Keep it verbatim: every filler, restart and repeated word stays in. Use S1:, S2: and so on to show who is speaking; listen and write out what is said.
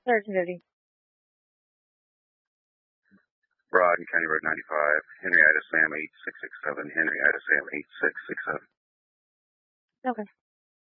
S1: Search fifty.
S2: Broad and County Road ninety-five, Henrietta Sam eight six six seven, Henrietta Sam eight six six seven.
S1: Okay.